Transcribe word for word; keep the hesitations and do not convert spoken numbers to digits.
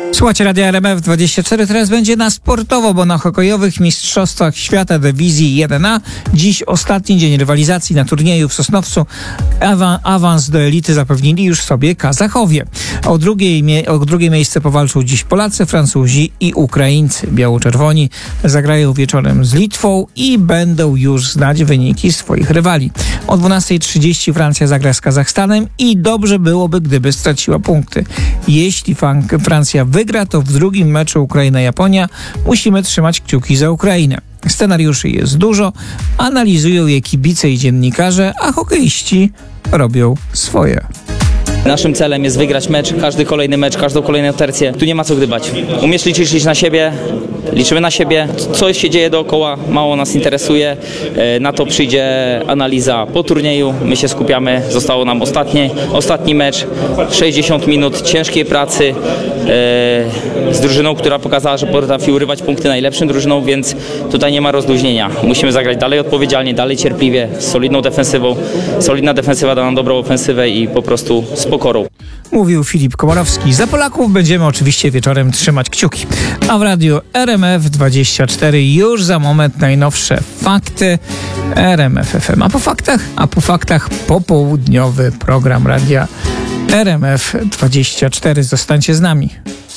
Słuchajcie, Radia R M F dwadzieścia cztery, teraz będzie na sportowo, bo na hokejowych mistrzostwach świata dywizji jeden A dziś ostatni dzień rywalizacji na turnieju w Sosnowcu. Awa- awans do elity zapewnili już sobie Kazachowie. O, drugiej mie- o drugie miejsce powalczą dziś Polacy, Francuzi i Ukraińcy. Biało-czerwoni zagrają wieczorem z Litwą i będą już znać wyniki swoich rywali. O dwunasta trzydzieści Francja zagra z Kazachstanem i dobrze byłoby, gdyby straciła punkty. Jeśli Frank- Francja wygra, to w drugim meczu Ukraina-Japonia musimy trzymać kciuki za Ukrainę. Scenariuszy jest dużo, analizują je kibice i dziennikarze, a hokeiści robią swoje. Naszym celem jest wygrać mecz, każdy kolejny mecz, każdą kolejną tercję. Tu nie ma co gdybać. Umiesz liczyć, liczyć na siebie, liczymy na siebie. Co się dzieje dookoła, mało nas interesuje. Na to przyjdzie analiza po turnieju. My się skupiamy. Zostało nam ostatni, ostatni mecz. sześćdziesiąt minut ciężkiej pracy z drużyną, która pokazała, że potrafi urywać punkty najlepszym drużyną, więc tutaj nie ma rozluźnienia. Musimy zagrać dalej odpowiedzialnie, dalej cierpliwie, z solidną defensywą. Solidna defensywa da nam dobrą ofensywę i po prostu z pokorą. Mówił Filip Komorowski. Za Polaków będziemy oczywiście wieczorem trzymać kciuki. A w radiu R M F dwadzieścia cztery już za moment najnowsze fakty R M F F M. A po faktach? A po faktach popołudniowy program radia R M F dwadzieścia cztery. Zostańcie z nami.